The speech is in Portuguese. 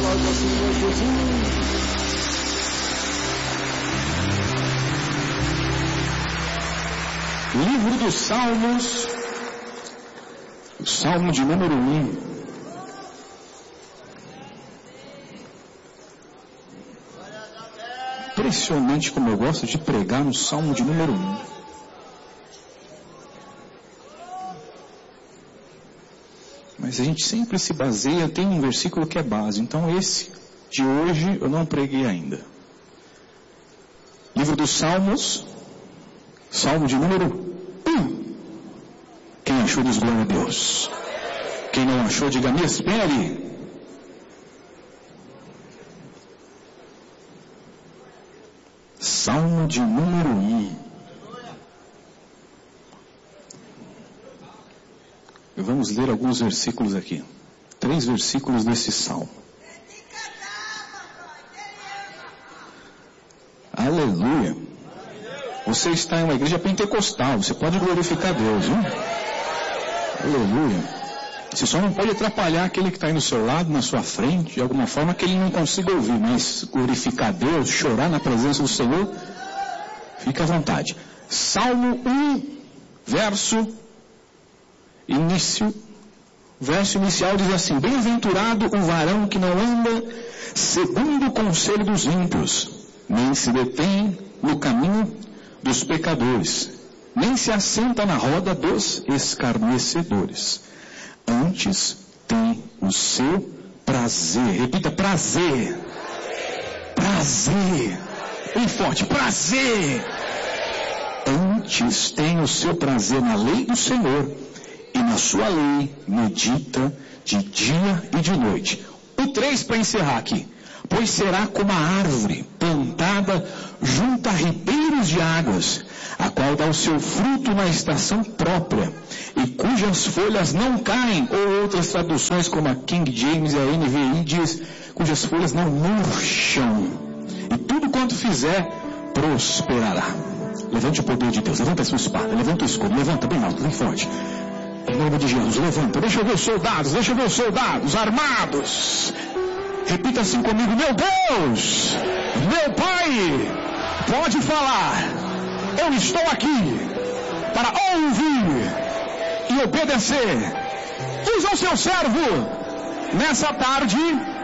aplauda o Senhor Jesus. Livro dos Salmos, o Salmo de número 1. Impressionante como eu gosto de pregar no Salmo de número 1. Mas a gente sempre se baseia, tem um versículo que é base. Então esse de hoje eu não preguei ainda. Livro dos Salmos, Salmo de número 1. Quem achou diz glória a Deus. Quem não achou diga me espere. Salmo de número 1. Vamos ler alguns versículos aqui. 3 versículos desse salmo. Aleluia. Você está em uma igreja pentecostal. Você pode glorificar Deus, viu? Aleluia. Você só não pode atrapalhar aquele que está aí no seu lado, na sua frente, de alguma forma que ele não consiga ouvir. Mas glorificar Deus, chorar na presença do Senhor, fica à vontade. Salmo 1, verso inicial diz assim: bem-aventurado o varão que não anda segundo o conselho dos ímpios, nem se detém no caminho dos pecadores, nem se assenta na roda dos escarnecedores. Antes tem o seu prazer. Repita: prazer. Prazer. Bem forte: prazer. Antes tem o seu prazer na lei do Senhor, e na sua lei medita de dia e de noite. O 3 para encerrar aqui. Pois será como a árvore plantada junto a ribeiros de águas, a qual dá o seu fruto na estação própria, e cujas folhas não caem, ou outras traduções como a King James e a NVI diz, cujas folhas não murcham, e tudo quanto fizer prosperará. Levante o poder de Deus, levanta a sua espada, levanta o escudo, levanta bem alto, bem forte. Em nome de Jesus, levanta, deixa eu ver os soldados armados. Repita assim comigo: meu Deus, meu Pai, pode falar, eu estou aqui para ouvir e obedecer. Usa o seu servo nessa tarde